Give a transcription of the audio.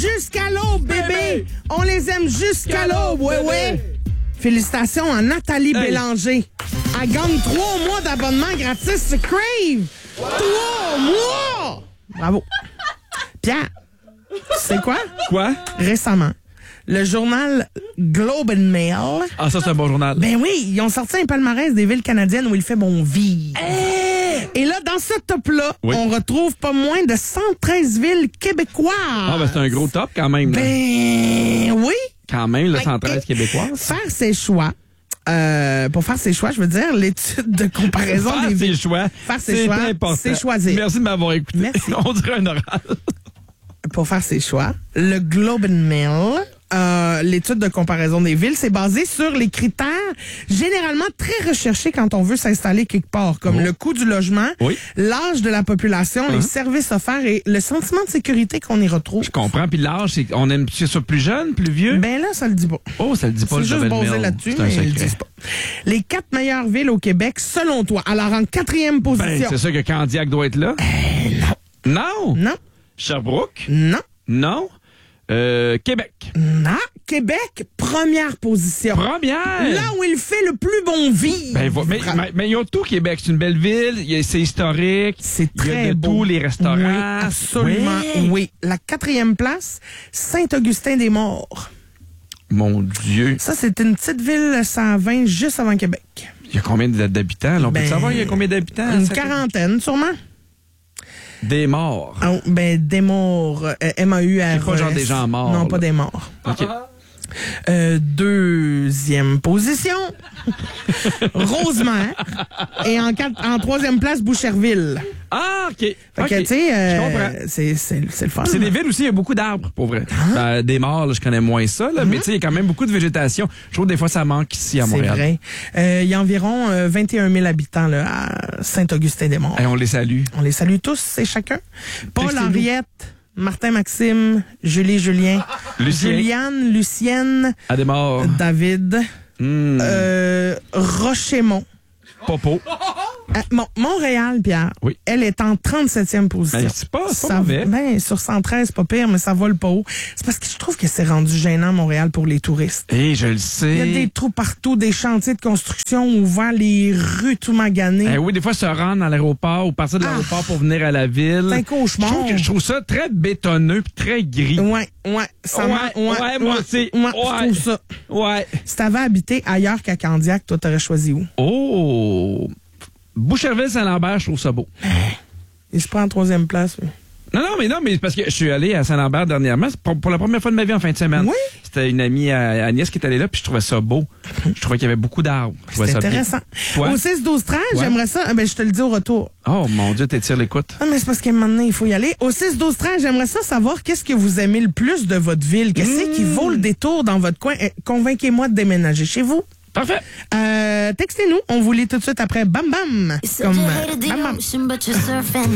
jusqu'à l'aube, bébé. On les aime jusqu'à l'aube, ouais. Félicitations à Nathalie Bélanger. Elle gagne 3 mois d'abonnement gratis sur Crave. 3 mois! Bravo. Pierre, c'est quoi? Quoi? Récemment, le journal Globe and Mail. Ah, ça, c'est un bon journal. Ben oui, ils ont sorti un palmarès des villes canadiennes où il fait bon vivre. Et là, dans ce top-là, on retrouve pas moins de 113 villes québécoises. Ah, ben c'est un gros top quand même. Là. Ben oui. Quand même, le 113 québécoises. Faire ses choix. Pour faire ses choix, je veux dire, l'étude de comparaison Faire des ses villes. choix. Faire ses choix, important. c'est choisir. Merci de m'avoir écouté. Merci. On dirait un oral. Pour faire ses choix, le Globe and Mail, l'étude de comparaison des villes, c'est basé sur les critères généralement très recherchés quand on veut s'installer quelque part, comme le coût du logement, l'âge de la population, les services offerts et le sentiment de sécurité qu'on y retrouve. Je comprends. Puis l'âge, on aime ça plus jeune, plus vieux? Ben là, ça le dit pas. Oh, ça le dit pas. C'est juste basé là-dessus, mais ils le disent pas. Les 4 meilleures villes au Québec, selon toi. Alors, en 4e position. Ben, c'est sûr que Candiac doit être là. Non. Non? Non. Sherbrooke? Non. Non. Québec. Non. Québec, première position. Première? Là où il fait le plus bon vivre. Ben, mais ils ont tout Québec. C'est une belle ville. C'est historique. C'est très beau. Il y a de beau. tous les restaurants. Oui, absolument. Oui. La 4e place, Saint-Augustin-des-Morts. Mon Dieu. Ça, c'est une petite ville 120 juste avant Québec. Il y a combien d'habitants? Là? On peut savoir il y a combien d'habitants? Une quarantaine, sûrement. Des morts. Oh, ben, des morts. M-A-U-R-E-S. C'est pas genre des gens morts. Non, là. pas des morts. OK. 2e position, Rosemère. Et en 3e place, Boucherville. Ah, OK. Fait que, tu sais, c'est le fun. C'est des villes aussi, il y a beaucoup d'arbres, pour vrai. Ben, des morts, là, je connais moins ça, là, mais tu sais, il y a quand même beaucoup de végétation. Je trouve que des fois, ça manque ici à Montréal. C'est vrai. Il y a environ 21 000 habitants là, à Saint-Augustin-des-Morts. Et on les salue. On les salue tous et chacun. Paul, Henriette, Martin-Maxime, Julie-Julien, Juliane, Lucienne, À des morts. David, Rochemont. Popo. Montréal, Pierre, elle est en 37e position. Ben, c'est pas mauvais. Ben, sur 113, pas pire, mais ça vole pas haut. C'est parce que je trouve que c'est rendu gênant, Montréal, pour les touristes. Eh, je le sais. Il y a des trous partout, des chantiers de construction ouverts, les rues tout maganées. Oui, des fois, se rendre à l'aéroport ou partir de l'aéroport pour venir à la ville. C'est un cauchemar. Je trouve ça très bétonneux puis très gris. Ouais. Moi aussi. Je trouve ça. Ouais. Si t'avais habité ailleurs qu'à Candiac, toi, t'aurais choisi où? Oh! Boucherville-Saint-Lambert, je trouve ça beau. Il se prend en 3e place. Oui. Non, mais parce que je suis allé à Saint-Lambert dernièrement. Pour la première fois de ma vie en fin de semaine. Oui? C'était une amie Agnès qui est allée là, puis je trouvais ça beau. Je trouvais qu'il y avait beaucoup d'arbres. C'est intéressant. Au 6-12-13, j'aimerais ça. Ben, je te le dis au retour. Oh mon Dieu, t'étires l'écoute. Ah, mais c'est parce qu'à un moment donné, il faut y aller. Au 6-12-13, j'aimerais ça savoir qu'est-ce que vous aimez le plus de votre ville. Qu'est-ce qui vaut le détour dans votre coin? Convainquez-moi de déménager chez vous. Parfait. Textez-nous. On vous lit tout de suite après Bam Bam. Comme Bam Bam.